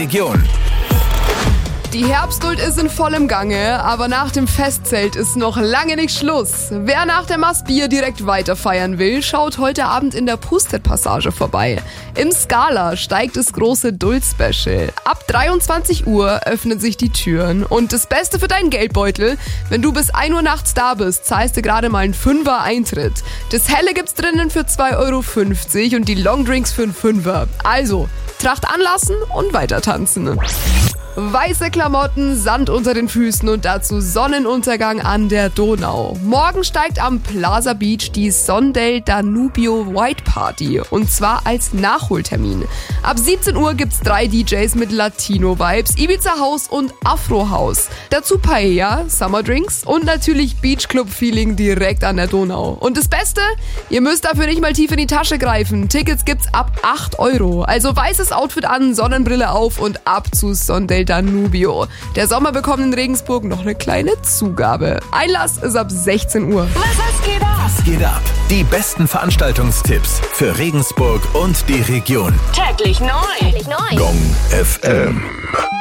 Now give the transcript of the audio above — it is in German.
Region. Die Herbstduld ist in vollem Gange, aber nach dem Festzelt ist noch lange nicht Schluss. Wer nach der Mast Bier direkt weiter feiern will, schaut heute Abend in der Pustet-Passage vorbei. Im Scala steigt das große Duld-Special. Ab 23 Uhr öffnen sich die Türen. Und das Beste für deinen Geldbeutel: wenn du bis 1 Uhr nachts da bist, zahlst du gerade mal einen 5er Eintritt. Das Helle gibt's drinnen für 2,50 € und die Longdrinks für einen 5er. Also, Tracht anlassen und weiter tanzen. Weiße Klamotten, Sand unter den Füßen und dazu Sonnenuntergang an der Donau. Morgen steigt am Plaza Beach die Sondel Danubio White Party und zwar als Nachholtermin. Ab 17 Uhr gibt's 3 DJs mit Latino-Vibes, Ibiza House und Afro House. Dazu Paella, Summerdrinks und natürlich Beachclub-Feeling direkt an der Donau. Und das Beste? Ihr müsst dafür nicht mal tief in die Tasche greifen. Tickets gibt's ab 8 €. Also weißes Outfit an, Sonnenbrille auf und ab zu Sondel Danubio. Der Sommer bekommt in Regensburg noch eine kleine Zugabe. Einlass ist ab 16 Uhr. Was geht ab? Was geht ab? Die besten Veranstaltungstipps für Regensburg und die Region. Täglich neu. Gong FM.